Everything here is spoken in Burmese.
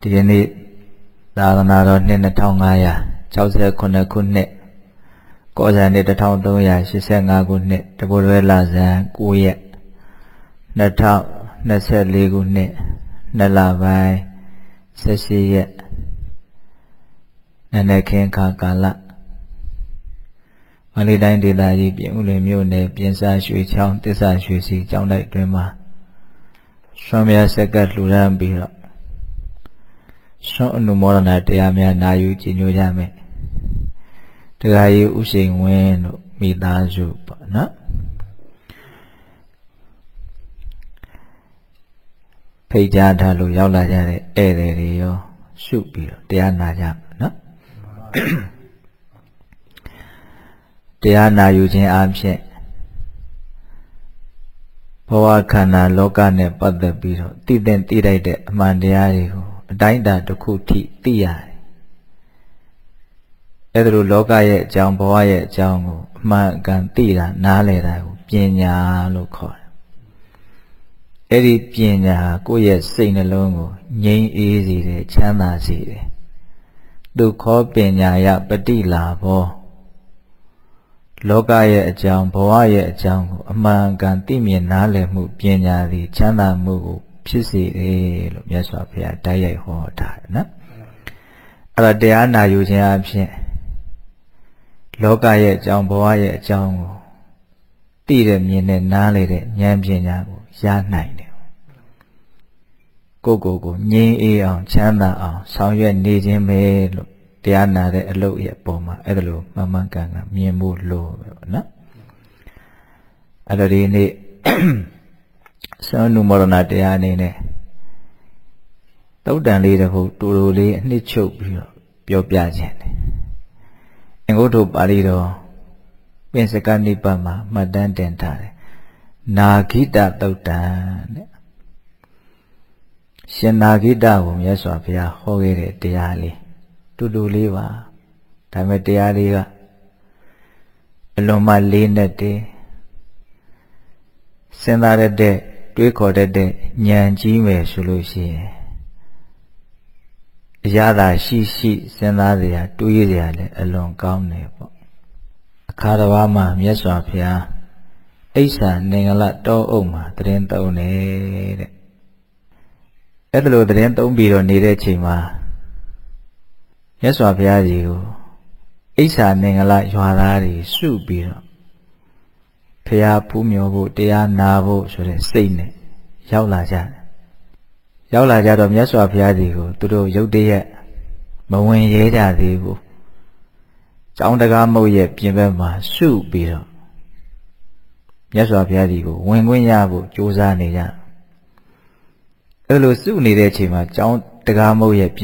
ဒီကနေ့သာသနာတော်နှစ်2569ခုနှစ်ကောဇာနှစ်1385ခုနှစ်တပုရွဲလဇန်9ရက်2024ခုနှစ်2လပိုင်း18ရက်နန္ဒခင်းခါကာလမန္တလေးတိုင်းဒေသကြီးပြင်ဦးလွင်မြို့နယ်ပြင်စာရွှေချောင်းတစ္ဆာရွှေစီကျောင်းတိုက်တွင်မှာဆွမ်းမြတ်ဆက်ကလှူဒန်းပြီးတော့ဆွမ်းအနုမောဒနာတရားများနာယူကြည်ညိုကြမယ်တရားကြီးဥရှိန်ဝင်းတို့မိသားစုပေါ့နော်ဖိတ်ကြားထားလို့ရောက်လာကြတဲ့ဧည့်သည်တွေရောရှုပြီးတော့တရားနာကြမယ်နော်တရားနာယူခြင်းအပြင်ဘဝခန္ဓာလောကနဲ့ပတ်သက်ပြီးတော့သိတဲ့သိလိုက်တဲ့အမှန်တရားတွေကိုအတိုင်းအတာတစ်ခုထိသိရတယ်။အဲ့ဒါလိုလောကရဲ့အကြောင်းဘဝရဲ့အကြောင်းကိုအမှန်ကန်သိတာနားလည်တာကိုပညာလို့ခေါ်တယ်။အဲ့ဒီပညာဟာကိုယ့်ရဲ့စိတ်နှလုံးကိုငြိမ်းအေးစေတယ်ချမ်းသာစေတယ်။ဒုက္ခပညာယပฏิလာဘောလောကရဲ့အကြောင်းဘဝရဲ့အကြောင်းကိုအမှန်ကန်သိမြင်နားလည်မှုပညာသည်ချမ်းသာမှုကိုဖြစ်စေတယ်လို့မြတ်စွာဘုရားတိုက်ရိုက်ဟောထားတယ်နော်အဲ့ဒါတရားနာယူခြင်းအဖြစ်လောကရဲ့အကြောင်းဘဝရဲ့အကြောင်းကိုသိတဲ့မြင်တဲ့နားလည်တဲ့ဉာဏ်ပညာကိုရနိုင်တယ်ကိုယ်ငြိမ်းအေးအောင်ချမ်းသာအောင်ဆောင်ရွက်နေခြင်းပဲလို့တရားနာတဲ့အလုပ်ရဲ့ပုံမှာအဲ့ဒါလိုမှန်မှန်ကန်ကန်မြင်ဖို့လိုပဲပေါ့နော်အဲ့ဒါဒီနေ့ဆွမ်းနုမောဒနာတရားအနေနဲ့သုတ်တန်လေးတစ်ခုတူတူလေးအနှစ်ချုပ်ပြီးတော့ပြောပြခြင်းတယ်အင်္ဂုတ္တပါဠိတော်ပင်စကနိပတ်မှာမှတ်တမ်းတင်ထားတယ်နာဂိတသုတ်တန်တဲ့ရှင်နာဂိတကိုမြတ်စွာဘုရားဟောခဲ့တဲ့တရားလေးတူတူလေးပါဒါပေမဲ့တရားလေးကအလွန်မှလေးနဲ့တည်းစဉ်းစားရတဲ့တွေးခေါ်တတ်တဲ့ဉာဏ်ကြီးမယ်ဆိုလို့ရှိရင်အရသာရှိစဉ်းစားစရာတွေးစရာလည်းအလွန်ကောင်းတယ်ပေါ့အခါတစ်ပါးမှာမြတ်စွာဘုရားအိဋ္ဌာနေငလတောအုပ်မှာတရင်သုံးနေတဲ့အဲ့ဒါလိုတရင်သုံးပြီးတော့နေတဲ့ချိန်မှာမြတ်စွာဘုရားကြီးကိုအိဋ္ဌာနေငလရွာသားတွေစုပြီးတော့ဘုရားဖူးမြော်ဖို့တရားနာဖို့ဆိုတဲ့စိတ်နဲ့ရောက်လာကြတယ်ရောက်လာကြတော့မြတ်စွာဘုရားကြီးကိုသူတို့ရုတ်တရက်မဝင်ရဲကြသေးဘူးကျောင်းတကားမုတ်ရဲ့ပြင်ဘက်မှာစုပြီးတော့မြတ်စွာဘုရားကြီးကိုဝင်ခွင့်ရဖို့ကြိုးစားနေကြအဲ့လိုစုနေတဲ့အချိန်မှာကျောင်းတကားမုတ်ရဲ့